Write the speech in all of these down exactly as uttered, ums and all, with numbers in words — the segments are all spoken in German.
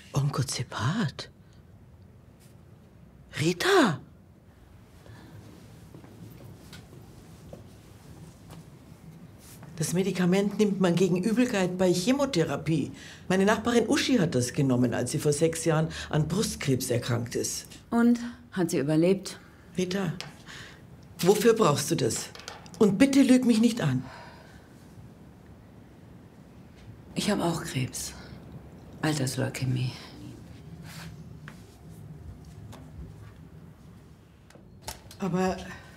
Onkozepat? Rita? Das Medikament nimmt man gegen Übelkeit bei Chemotherapie. Meine Nachbarin Uschi hat das genommen, als sie vor sechs Jahren an Brustkrebs erkrankt ist. Und? Hat sie überlebt? Rita, wofür brauchst du das? Und bitte lüg mich nicht an. Ich habe auch Krebs. Altersleukämie. Aber...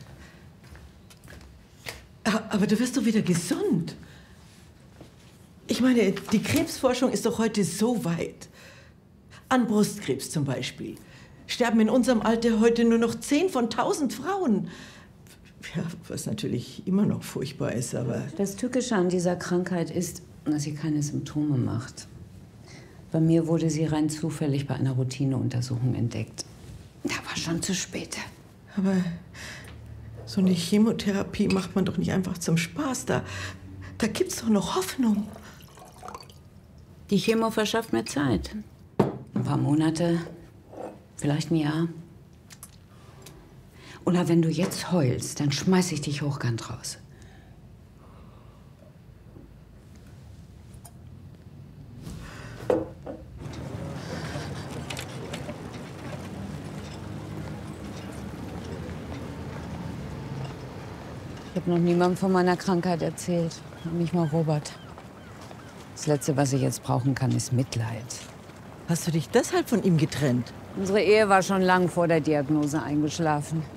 Aber du wirst doch wieder gesund. Ich meine, die Krebsforschung ist doch heute so weit. An Brustkrebs zum Beispiel sterben in unserem Alter heute nur noch zehn von tausend Frauen. Ja, was natürlich immer noch furchtbar ist, aber... Das Tückische an dieser Krankheit ist, dass sie keine Symptome macht. Bei mir wurde sie rein zufällig bei einer Routineuntersuchung entdeckt. Da war schon zu spät. Aber so eine Chemotherapie macht man doch nicht einfach zum Spaß. Da, da gibt's doch noch Hoffnung. Die Chemo verschafft mir Zeit. Ein paar Monate, vielleicht ein Jahr. Oder wenn du jetzt heulst, dann schmeiß ich dich hochkant raus. Ich habe noch niemandem von meiner Krankheit erzählt. Nicht mal Robert. Das Letzte, was ich jetzt brauchen kann, ist Mitleid. Hast du dich deshalb von ihm getrennt? Unsere Ehe war schon lang vor der Diagnose eingeschlafen.